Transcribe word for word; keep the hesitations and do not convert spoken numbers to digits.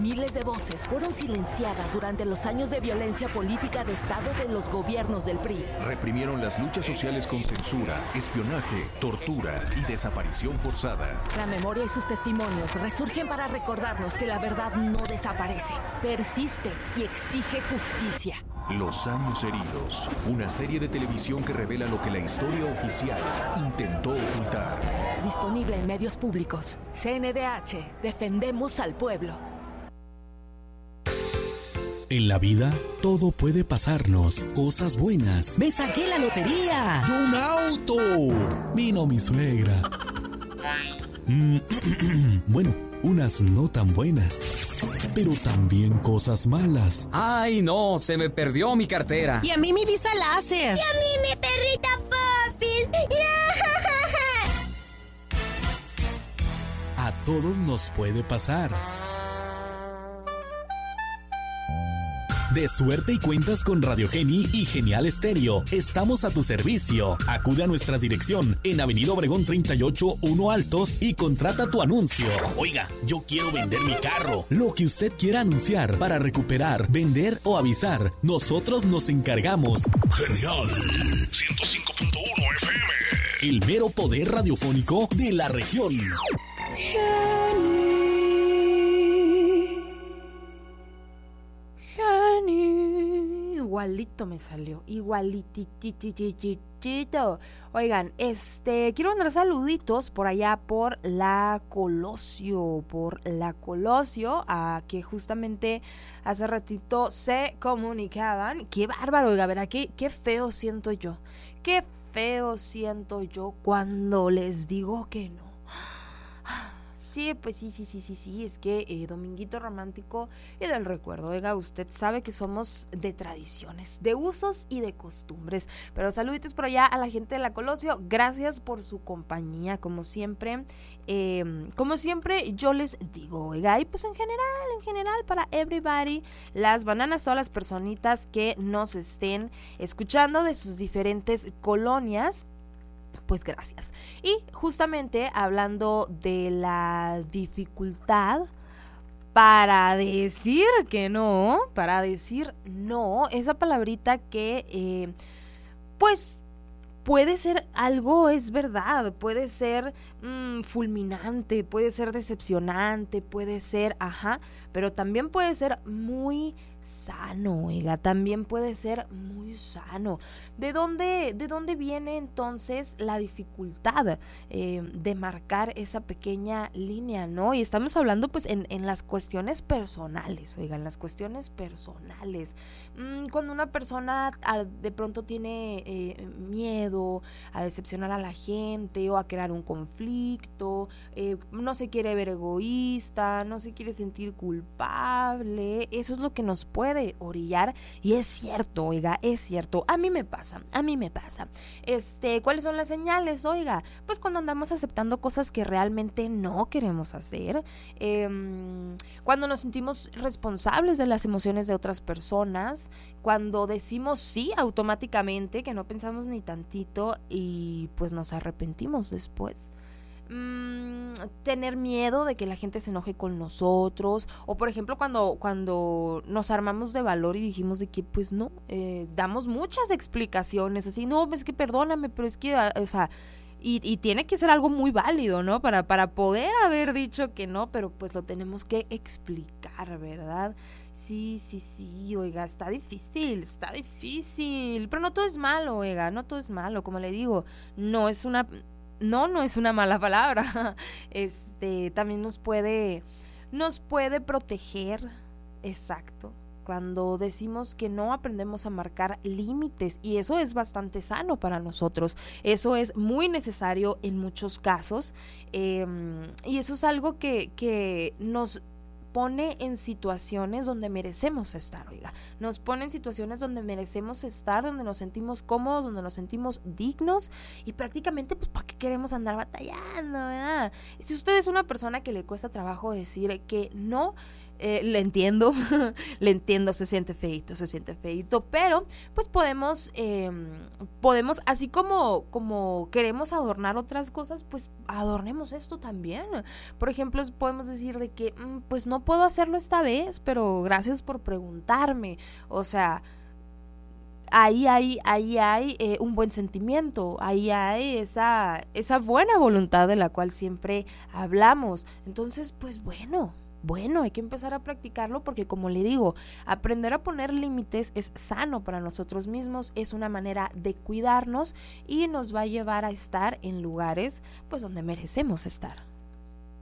Miles de voces fueron silenciadas durante los años de violencia política de Estado de los gobiernos del P R I. Reprimieron las luchas sociales con censura, espionaje, tortura y desaparición forzada. La memoria y sus testimonios resurgen para recordarnos que la verdad no desaparece, persiste y exige justicia. Los años heridos, una serie de televisión que revela lo que la historia oficial intentó ocultar. Disponible en medios públicos. C N D H, defendemos al pueblo. En la vida, todo puede pasarnos. Cosas buenas. ¡Me saqué la lotería! ¡Y un auto! Vino mi suegra. Mm, bueno, unas no tan buenas, pero también cosas malas. ¡Ay, no! Se me perdió mi cartera. Y a mí mi visa láser. Y a mí mi perrita Popis. A todos nos puede pasar. De suerte y cuentas con Radio Geni y Genial Estéreo. Estamos a tu servicio. Acude a nuestra dirección en Avenida Obregón treinta y ocho, uno Altos y contrata tu anuncio. Oiga, yo quiero vender mi carro. Lo que usted quiera anunciar para recuperar, vender o avisar, nosotros nos encargamos. Genial ciento cinco punto uno F M. El mero poder radiofónico de la región. Geni. Igualito me salió, igualititititito. Oigan, este, quiero mandar saluditos por allá por la Colosio, por la Colosio, a que justamente hace ratito se comunicaban. Qué bárbaro, oiga, verá, qué, qué feo siento yo, qué feo siento yo cuando les digo que no. Sí, pues sí, sí, sí, sí, sí, es que eh, Dominguito Romántico y del recuerdo, oiga, usted sabe que somos de tradiciones, de usos y de costumbres, pero saluditos por allá a la gente de la Colosio, gracias por su compañía, como siempre, eh, como siempre yo les digo, oiga, y pues en general, en general para everybody, las bananas, todas las personitas que nos estén escuchando de sus diferentes colonias, pues gracias. Y justamente hablando de la dificultad para decir que no, para decir no, esa palabrita que eh, pues puede ser algo, es verdad, puede ser mmm, fulminante, puede ser decepcionante, puede ser, ajá, pero también puede ser muy sano, oiga, también puede ser muy sano. ¿De dónde, de dónde viene entonces la dificultad eh, de marcar esa pequeña línea, no? Y estamos hablando pues en, en las cuestiones personales, oiga, en las cuestiones personales. Mm, cuando una persona a, de pronto tiene eh, miedo a decepcionar a la gente o a crear un conflicto, eh, no se quiere ver egoísta, no se quiere sentir culpable, eso es lo que nos puede orillar, y es cierto, oiga, es cierto, a mí me pasa, a mí me pasa, este, ¿cuáles son las señales? Oiga, pues cuando andamos aceptando cosas que realmente no queremos hacer, eh, cuando nos sentimos responsables de las emociones de otras personas, cuando decimos sí automáticamente, que no pensamos ni tantito y pues nos arrepentimos después. Mm, tener miedo de que la gente se enoje con nosotros, o por ejemplo cuando, cuando nos armamos de valor y dijimos de que pues no, eh, damos muchas explicaciones, así, no, es que perdóname, pero es que, o sea, y, y tiene que ser algo muy válido, ¿no? Para, para poder haber dicho que no, pero pues lo tenemos que explicar, ¿verdad? Sí, sí, sí, oiga, está difícil, está difícil, pero no todo es malo, oiga, no todo es malo, como le digo, no es una... No, no es una mala palabra. Este, también nos puede, nos puede proteger, exacto. Cuando decimos que no, aprendemos a marcar límites, y eso es bastante sano para nosotros. Eso es muy necesario en muchos casos, eh, y eso es algo que, que nos pone en situaciones donde merecemos estar, oiga, nos pone en situaciones donde merecemos estar, donde nos sentimos cómodos, donde nos sentimos dignos, y prácticamente pues ¿para qué queremos andar batallando, verdad? Si usted es una persona que le cuesta trabajo decir que no, Eh, le entiendo, le entiendo, se siente feíto, se siente feíto, pero pues podemos, eh, podemos, así como, como queremos adornar otras cosas, pues adornemos esto también. Por ejemplo, podemos decir de que, mm, pues no puedo hacerlo esta vez, pero gracias por preguntarme. O sea, ahí hay, ahí hay eh, un buen sentimiento, ahí hay esa, esa buena voluntad de la cual siempre hablamos. Entonces, pues bueno. Bueno, hay que empezar a practicarlo porque, como le digo, aprender a poner límites es sano para nosotros mismos, es una manera de cuidarnos y nos va a llevar a estar en lugares pues donde merecemos estar.